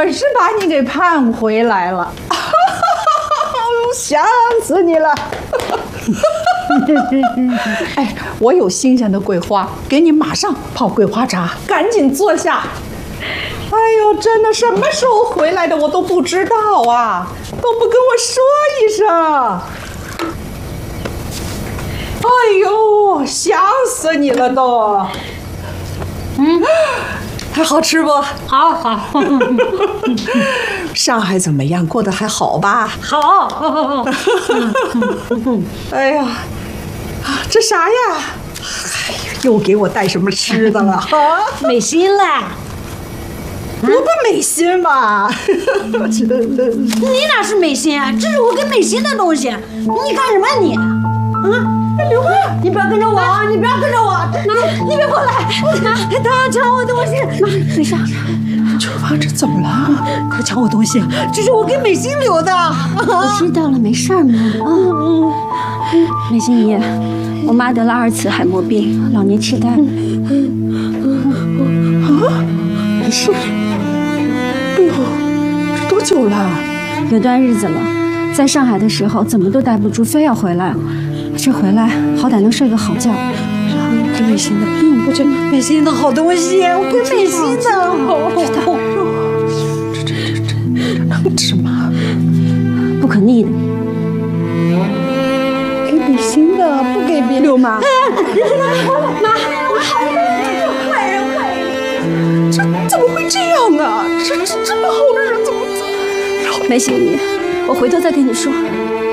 是把你给盼回来了，想死你了。哎，我有新鲜的桂花，给你马上泡桂花茶，赶紧坐下。哎呦，真的什么时候回来的我都不知道啊，都不跟我说一声。哎呦，想死你了都。还好吃不？ 好。 上海怎么样？过得还好吧？ 好。 哎呀，这啥呀？哎呀，又给我带什么吃的了？啊， 美心了。 我不美心吧？真的， 你哪是美心啊？这是我给美心的东西，你干什么你？啊！刘慧，你不要跟着我啊！你不要跟着我！你别过来！他要抢我东西！没事。 秋芳，这怎么了？ 他抢我东西，这是我给美心留的。 我知道了，没事儿嘛。美心姨，我妈得了2次海默病，老年痴呆。 没事。哎呦，这多久了？ 有段日子了，在上海的时候怎么都待不住，非要回来。这回来好歹能睡个好觉。 给美心的，我这美心的好东西，我给美心的。 这能吃吗？ 不可逆的。 给美心的，不给别刘妈。 妈，坏人！ 这怎么会这样啊？这么好的人怎么？ 美心姨，我回头再跟你说。